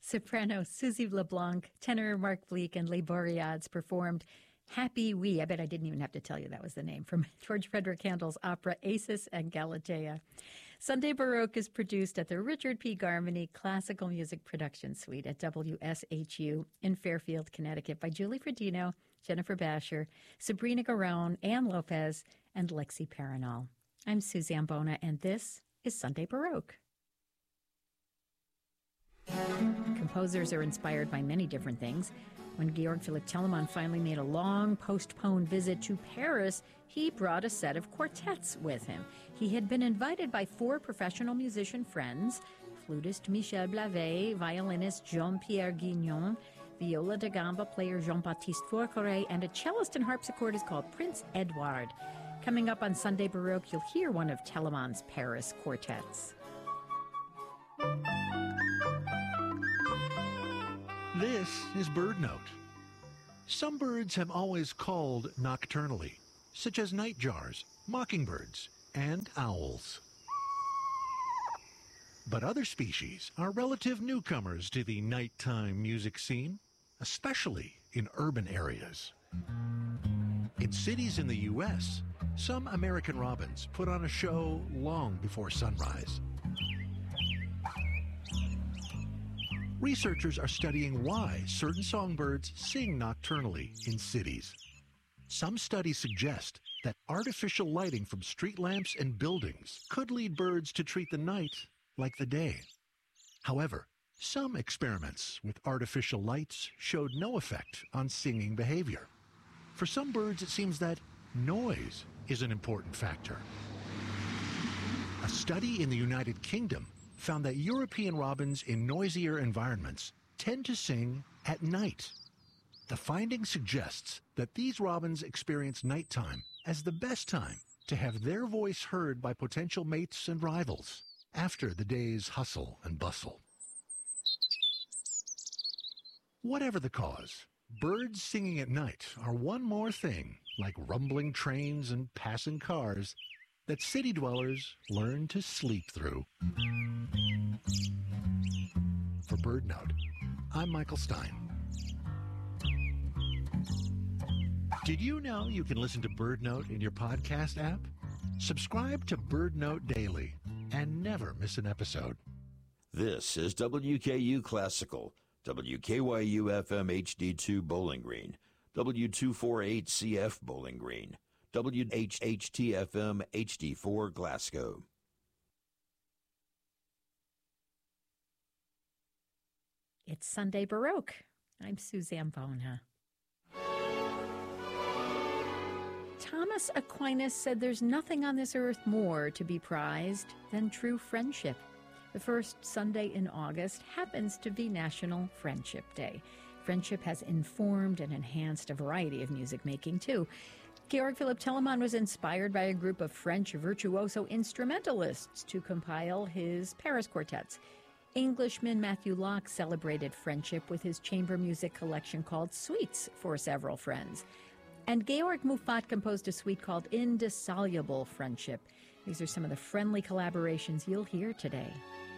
Soprano Susie LeBlanc, tenor Mark Bleek, and Les Boreads performed Happy We. I bet I didn't even have to tell you that was the name, from George Frederick Handel's opera Acis and Galatea. Sunday Baroque is produced at the Richard P. Garmany Classical Music Production Suite at WSHU in Fairfield, Connecticut by Julie Fredino, Jennifer Basher, Sabrina Garone, Ann Lopez, and Lexi Paranol. I'm Suzanne Bona, and this is Sunday Baroque. Composers are inspired by many different things. When Georg Philipp Telemann finally made a long postponed visit to Paris, he brought a set of quartets with him. He had been invited by 4 professional musician friends: flutist Michel Blavet, violinist Jean-Pierre Guignon, viola da gamba player Jean-Baptiste Fourqueret, and a cellist and harpsichordist called Prince Edward. Coming up on Sunday Baroque, you'll hear one of Telemann's Paris quartets. This is Bird Note. Some birds have always called nocturnally, such as nightjars, mockingbirds, and owls. But other species are relative newcomers to the nighttime music scene, especially in urban areas. In cities in the U.S., some American robins put on a show long before sunrise. Researchers are studying why certain songbirds sing nocturnally in cities. Some studies suggest that artificial lighting from street lamps and buildings could lead birds to treat the night like the day. However, some experiments with artificial lights showed no effect on singing behavior. For some birds, it seems that noise is an important factor. A study in the United Kingdom found that European robins in noisier environments tend to sing at night. The finding suggests that these robins experience nighttime as the best time to have their voice heard by potential mates and rivals after the day's hustle and bustle. Whatever the cause, birds singing at night are one more thing, like rumbling trains and passing cars, that city dwellers learn to sleep through. For Bird Note, I'm Michael Stein. Did you know you can listen to Bird Note in your podcast app? Subscribe to Bird Note Daily and never miss an episode. This is WKU Classical, WKYU-FM HD2 Bowling Green, W248CF Bowling Green, WHHT-FM HD4 Glasgow. It's Sunday Baroque. I'm Suzanne Bona. Thomas Aquinas said there's nothing on this earth more to be prized than true friendship. The first Sunday in August happens to be National Friendship Day. Friendship has informed and enhanced a variety of music making, too. Georg Philipp Telemann was inspired by a group of French virtuoso instrumentalists to compile his Paris quartets. Englishman Matthew Locke celebrated friendship with his chamber music collection called Suites for Several Friends. And Georg Muffat composed a suite called Indissoluble Friendship. These are some of the friendly collaborations you'll hear today.